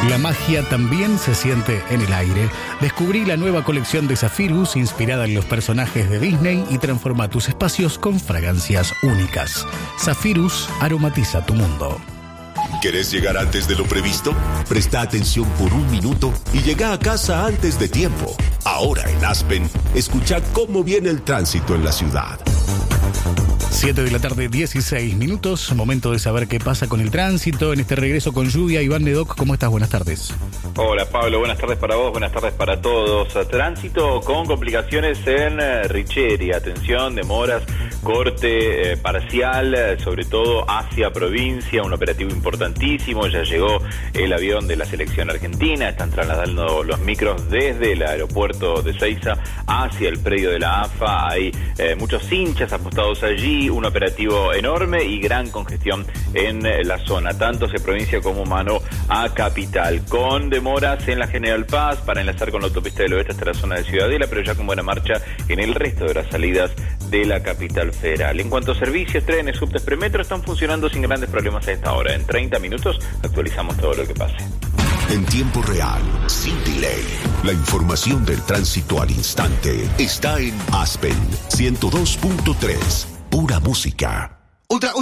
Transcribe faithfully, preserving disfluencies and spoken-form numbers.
La magia también se siente en el aire. Descubrí la nueva colección de Zephyrus inspirada en los personajes de Disney y transforma tus espacios con fragancias únicas. Zephyrus aromatiza tu mundo. ¿Querés llegar antes de lo previsto? Presta atención por un minuto y llega a casa antes de tiempo. Ahora en Aspen, escucha cómo viene el tránsito en la ciudad. siete de la tarde, dieciséis minutos. Momento de saber qué pasa con el tránsito en este regreso con lluvia. Iván Nedoc, ¿cómo estás? Buenas tardes. Hola Pablo, buenas tardes para vos, buenas tardes para todos. Tránsito con complicaciones en Richeri. Atención, demoras, corte eh, parcial, eh, sobre todo hacia provincia. Un operativo importantísimo. Ya llegó el avión de la selección argentina. Están trasladando los micros desde el aeropuerto de Seiza hacia el predio de la A F A. Hay eh, muchos hinchas apostados allí. Un operativo enorme y gran congestión en la zona, tanto hacia provincia como mano a capital, con demoras en la General Paz para enlazar con la autopista del oeste hasta la zona de Ciudadela, pero ya con buena marcha en el resto de las salidas de la capital federal. En cuanto a servicios, trenes, subtes, premetro están funcionando sin grandes problemas a esta hora. En treinta minutos actualizamos todo lo que pase. En tiempo real, sin delay. La información del tránsito al instante está en Aspen ciento dos punto tres. Pura música. Ultra